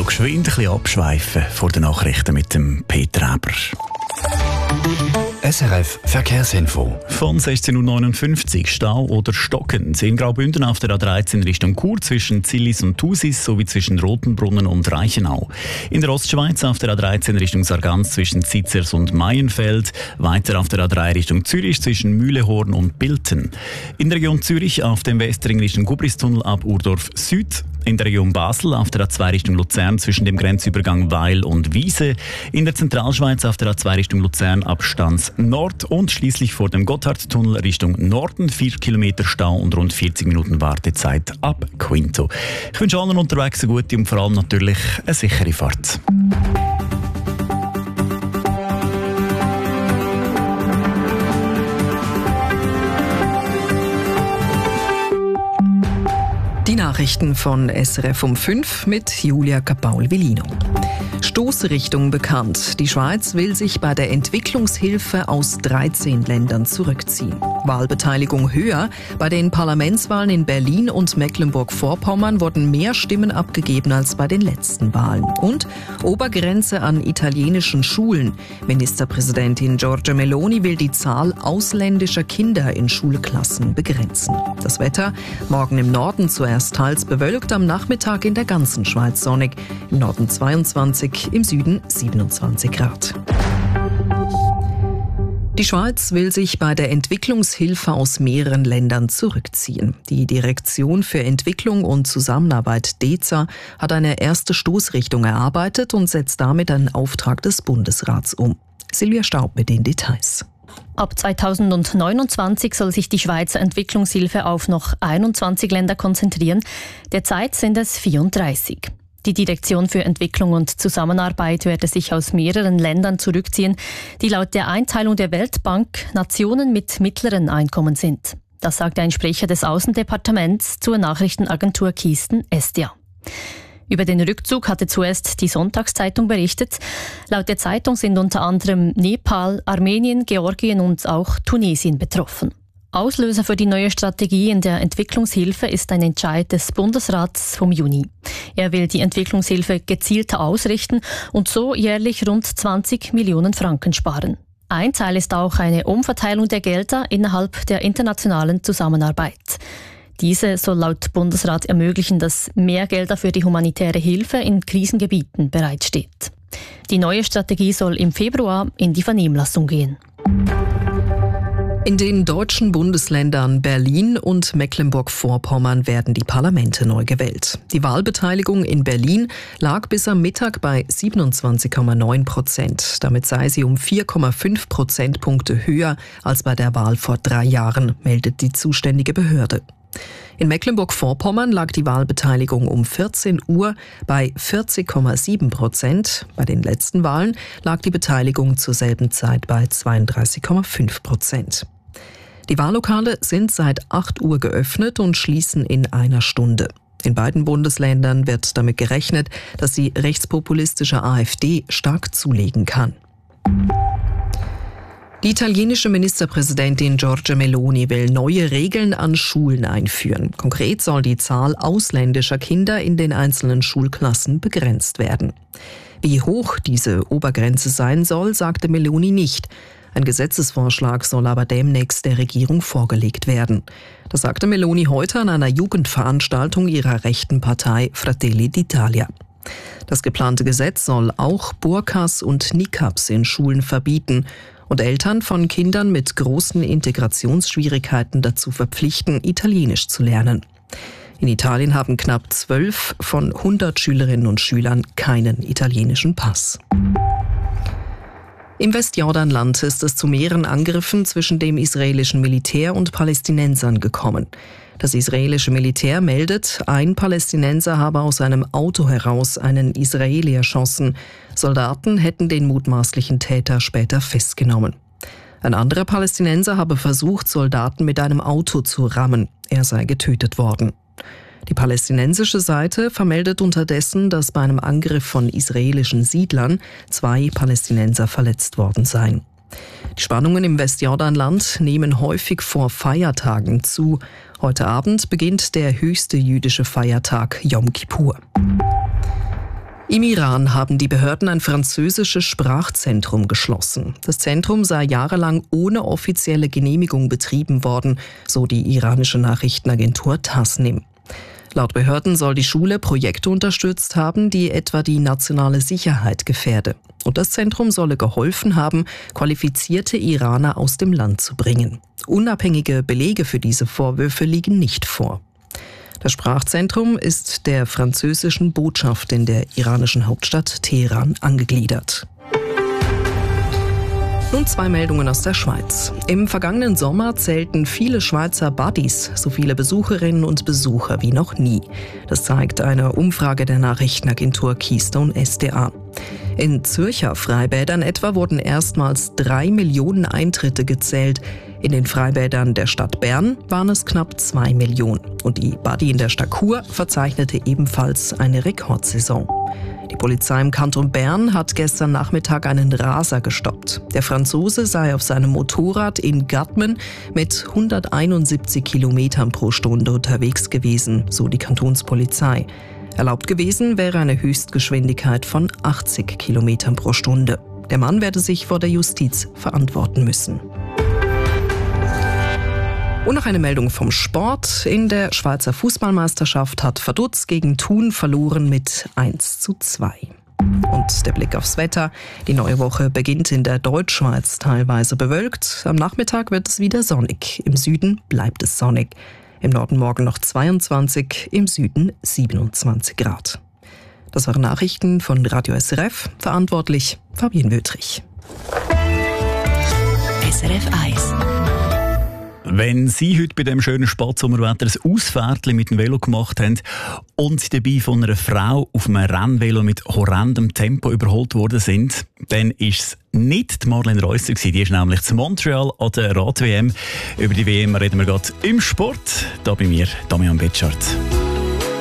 noch geschwind ein bisschen abschweifen vor den Nachrichten mit dem Peter Eber. SRF Verkehrsinfo. Von 16.59 Uhr Stau oder Stocken. In Graubünden auf der A13 Richtung Chur zwischen Zillis und Thusis sowie zwischen Rotenbrunnen und Reichenau. In der Ostschweiz auf der A13 Richtung Sargans zwischen Zizers und Maienfeld. Weiter auf der A3 Richtung Zürich zwischen Mühlehorn und Bilten. In der Region Zürich auf dem Westring Richtung Gubristunnel ab Urdorf Süd. In der Region Basel auf der A2 Richtung Luzern zwischen dem Grenzübergang Weil und Wiese. In der Zentralschweiz auf der A2 Richtung Luzern ab Stans Nord und schließlich vor dem Gotthardtunnel Richtung Norden 4 Kilometer Stau und rund 40 Minuten Wartezeit ab Quinto. Ich wünsche allen unterwegs eine gute und vor allem natürlich eine sichere Fahrt. Die Nachrichten von SRF um 5 mit Julia Capaul-Villino. Stoßrichtung bekannt. Die Schweiz will sich bei der Entwicklungshilfe aus 13 Ländern zurückziehen. Wahlbeteiligung höher. Bei den Parlamentswahlen in Berlin und Mecklenburg-Vorpommern wurden mehr Stimmen abgegeben als bei den letzten Wahlen. Und Obergrenze an italienischen Schulen. Ministerpräsidentin Giorgia Meloni will die Zahl ausländischer Kinder in Schulklassen begrenzen. Das Wetter: morgen im Norden zuerst teils bewölkt, am Nachmittag in der ganzen Schweiz sonnig. Im Norden 22, im Süden 27 Grad. Die Schweiz will sich bei der Entwicklungshilfe aus mehreren Ländern zurückziehen. Die Direktion für Entwicklung und Zusammenarbeit DEZA hat eine erste Stoßrichtung erarbeitet und setzt damit einen Auftrag des Bundesrats um. Silvia Staub mit den Details. Ab 2029 soll sich die Schweizer Entwicklungshilfe auf noch 21 Länder konzentrieren. Derzeit sind es 34. Die Direktion für Entwicklung und Zusammenarbeit werde sich aus mehreren Ländern zurückziehen, die laut der Einteilung der Weltbank Nationen mit mittleren Einkommen sind. Das sagte ein Sprecher des Außendepartements zur Nachrichtenagentur Kiesten Estia. Über den Rückzug hatte zuerst die Sonntagszeitung berichtet. Laut der Zeitung sind unter anderem Nepal, Armenien, Georgien und auch Tunesien betroffen. Auslöser für die neue Strategie in der Entwicklungshilfe ist ein Entscheid des Bundesrats vom Juni. Er will die Entwicklungshilfe gezielter ausrichten und so jährlich rund 20 Millionen Franken sparen. Ein Teil ist auch eine Umverteilung der Gelder innerhalb der internationalen Zusammenarbeit. Diese soll laut Bundesrat ermöglichen, dass mehr Gelder für die humanitäre Hilfe in Krisengebieten bereitsteht. Die neue Strategie soll im Februar in die Vernehmlassung gehen. In den deutschen Bundesländern Berlin und Mecklenburg-Vorpommern werden die Parlamente neu gewählt. Die Wahlbeteiligung in Berlin lag bis am Mittag bei 27,9%. Damit sei sie um 4,5 Prozentpunkte höher als bei der Wahl vor 3 Jahren, meldet die zuständige Behörde. In Mecklenburg-Vorpommern lag die Wahlbeteiligung um 14 Uhr bei 40,7%. Bei den letzten Wahlen lag die Beteiligung zur selben Zeit bei 32,5%. Die Wahllokale sind seit 8 Uhr geöffnet und schließen in einer Stunde. In beiden Bundesländern wird damit gerechnet, dass die rechtspopulistische AfD stark zulegen kann. Die italienische Ministerpräsidentin Giorgia Meloni will neue Regeln an Schulen einführen. Konkret soll die Zahl ausländischer Kinder in den einzelnen Schulklassen begrenzt werden. Wie hoch diese Obergrenze sein soll, sagte Meloni nicht. Ein Gesetzesvorschlag soll aber demnächst der Regierung vorgelegt werden. Das sagte Meloni heute an einer Jugendveranstaltung ihrer rechten Partei Fratelli d'Italia. Das geplante Gesetz soll auch Burkas und Niqabs in Schulen verbieten und Eltern von Kindern mit großen Integrationsschwierigkeiten dazu verpflichten, Italienisch zu lernen. In Italien haben knapp 12 von 100 Schülerinnen und Schülern keinen italienischen Pass. Im Westjordanland ist es zu mehreren Angriffen zwischen dem israelischen Militär und Palästinensern gekommen. Das israelische Militär meldet, ein Palästinenser habe aus einem Auto heraus einen Israeli erschossen. Soldaten hätten den mutmaßlichen Täter später festgenommen. Ein anderer Palästinenser habe versucht, Soldaten mit einem Auto zu rammen. Er sei getötet worden. Die palästinensische Seite vermeldet unterdessen, dass bei einem Angriff von israelischen Siedlern 2 Palästinenser verletzt worden seien. Die Spannungen im Westjordanland nehmen häufig vor Feiertagen zu. Heute Abend beginnt der höchste jüdische Feiertag Yom Kippur. Im Iran haben die Behörden ein französisches Sprachzentrum geschlossen. Das Zentrum sei jahrelang ohne offizielle Genehmigung betrieben worden, so die iranische Nachrichtenagentur Tasnim. Laut Behörden soll die Schule Projekte unterstützt haben, die etwa die nationale Sicherheit gefährde. Und das Zentrum solle geholfen haben, qualifizierte Iraner aus dem Land zu bringen. Unabhängige Belege für diese Vorwürfe liegen nicht vor. Das Sprachzentrum ist der französischen Botschaft in der iranischen Hauptstadt Teheran angegliedert. Nun 2 Meldungen aus der Schweiz. Im vergangenen Sommer zählten viele Schweizer Buddies so viele Besucherinnen und Besucher wie noch nie. Das zeigt eine Umfrage der Nachrichtenagentur Keystone SDA. In Zürcher Freibädern etwa wurden erstmals 3 Millionen Eintritte gezählt. In den Freibädern der Stadt Bern waren es knapp 2 Millionen. Und die Buddy in der Stadt Chur verzeichnete ebenfalls eine Rekordsaison. Die Polizei im Kanton Bern hat gestern Nachmittag einen Raser gestoppt. Der Franzose sei auf seinem Motorrad in Gatmen mit 171 Kilometern pro Stunde unterwegs gewesen, so die Kantonspolizei. Erlaubt gewesen wäre eine Höchstgeschwindigkeit von 80 Kilometern pro Stunde. Der Mann werde sich vor der Justiz verantworten müssen. Und noch eine Meldung vom Sport. In der Schweizer Fußballmeisterschaft hat Vaduz gegen Thun verloren mit 1:2. Und der Blick aufs Wetter. Die neue Woche beginnt in der Deutschschweiz teilweise bewölkt. Am Nachmittag wird es wieder sonnig. Im Süden bleibt es sonnig. Im Norden morgen noch 22, im Süden 27 Grad. Das waren Nachrichten von Radio SRF. Verantwortlich Fabienne Wötrich. SRF 1. Wenn Sie heute bei dem schönen Spatsommerwetter ein Ausfahrtchen mit dem Velo gemacht haben und dabei von einer Frau auf einem Rennvelo mit horrendem Tempo überholt worden sind, dann ist es nicht die Marlene Reusser gewesen. Die ist nämlich zu Montreal an der Rad-WM. Über die WM reden wir gerade im Sport. Da bei mir, Damian Betschart.